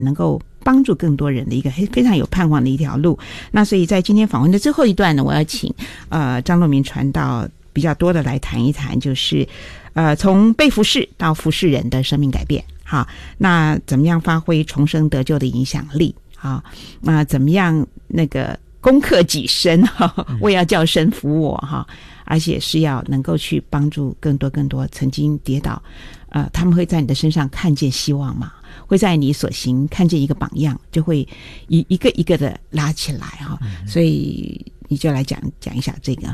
能够帮助更多人的一个非常有盼望的一条路。那所以在今天访问的最后一段呢，我要请张若明传道比较多的来谈一谈，就是从被服侍到服侍人的生命改变。好，那怎么样发挥重生得救的影响力？好，那怎么样那个攻克己身哈，我也要叫身服我哈，而且是要能够去帮助更多曾经跌倒，他们会在你的身上看见希望嘛，会在你所行看见一个榜样，就会一个一个的拉起来哈。所以你就来讲一下这个，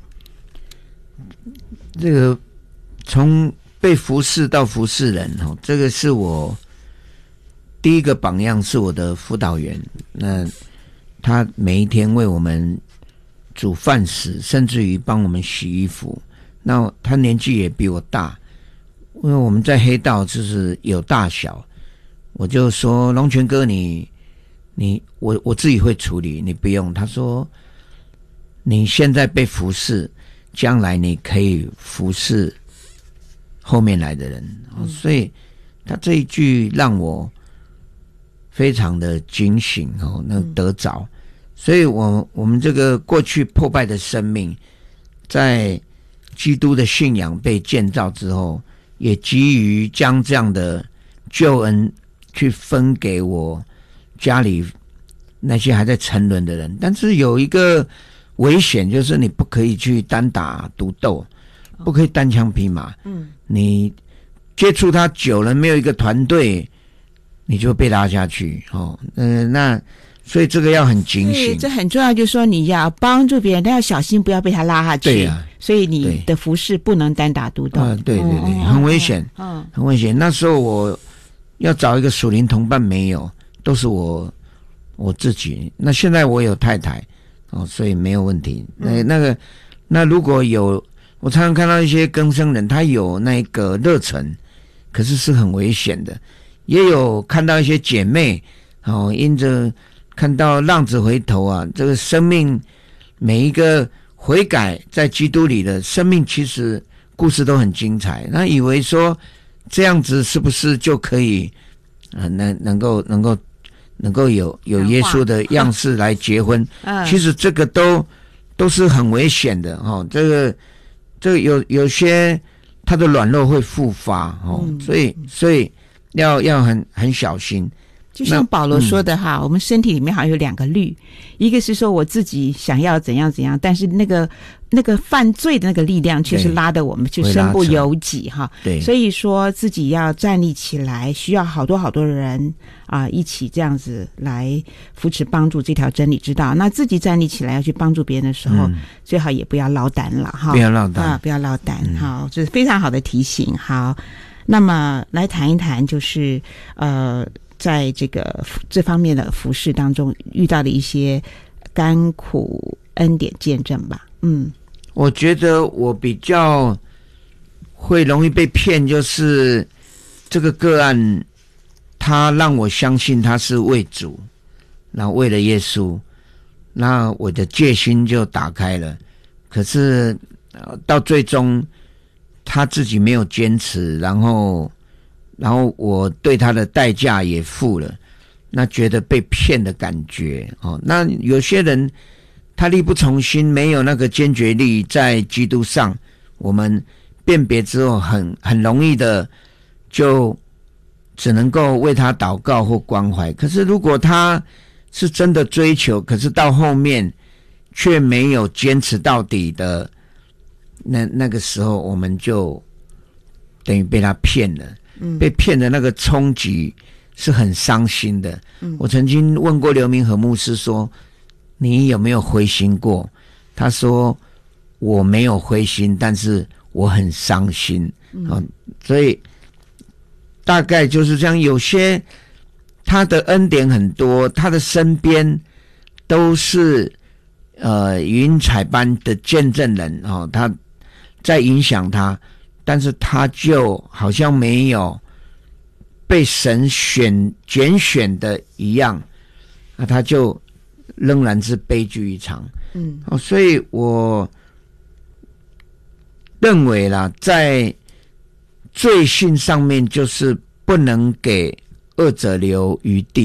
这个从被服侍到服侍人哈，这个是我第一个榜样，是我的辅导员。那他每一天为我们煮饭食，甚至于帮我们洗衣服。那他年纪也比我大，因为我们在黑道就是有大小，我就说龙泉哥我自己会处理，你不用。他说你现在被服侍，将来你可以服侍后面来的人。所以他这一句让我非常的警醒那得着。所以我们这个过去破败的生命，在基督的信仰被建造之后，也急于将这样的救恩去分给我家里那些还在沉沦的人。但是有一个危险，就是你不可以去单打独斗，不可以单枪匹马。你接触他久了，没有一个团队，你就被拉下去。那所以这个要很警醒， 这很重要，就是说你要帮助别人，但要小心不要被他拉下去。 对啊， 所以你的服侍不能单打独斗。 对，很危险，很危险。那时候我要找一个属灵同伴，没有，都是我自己。那现在我有太太所以没有问题。那如果有，我常常看到一些更生人，他有那个热忱，可是是很危险的。也有看到一些姐妹因着看到浪子回头啊，这个生命每一个悔改在基督里的生命，其实故事都很精彩。那以为说这样子是不是就可以能够有耶稣的样式来结婚？其实这个都是很危险的这个有些他的软弱会复发所以要很小心。 就像保罗说的我们身体里面好像有两个律，一个是说我自己想要怎样怎样，但是那个犯罪的那个力量却是拉得我们就身不由己对， 所以说自己要站立起来，需要好多人一起这样子来扶持帮助这条真理之道。那自己站立起来要去帮助别人的时候，最好也不要落单了不要落单不要落单好，这是非常好的提醒。好，那么来谈一谈就是在这方面的服事当中遇到的一些甘苦恩典见证吧。 我觉得我比较会容易被骗，就是这个个案他让我相信他是为主，然后为了耶稣，那我的戒心就打开了。可是到最终他自己没有坚持，然后我对他的代价也付了，那觉得被骗的感觉那有些人他力不从心，没有那个坚决力，在基督上我们辨别之后很容易的就只能够为他祷告或关怀。可是如果他是真的追求，可是到后面却没有坚持到底的，那个时候我们就等于被他骗了。被骗的那个冲击是很伤心的。我曾经问过刘明和牧师说，你有没有灰心过？他说我没有灰心，但是我很伤心。所以大概就是这样。有些他的恩典很多，他的身边都是云彩般的见证人他在影响他，但是他就好像没有被神拣选的一样，那他就仍然是悲剧一场。所以我认为啦，在罪性上面就是不能给恶者留余地。